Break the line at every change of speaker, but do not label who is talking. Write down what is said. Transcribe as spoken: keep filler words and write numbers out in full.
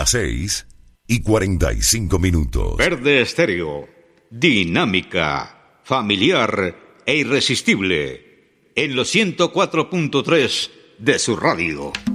las seis y cuarenta y cinco minutos.
Verde Estéreo, dinámica, familiar e irresistible, en los ciento cuatro punto tres de su radio.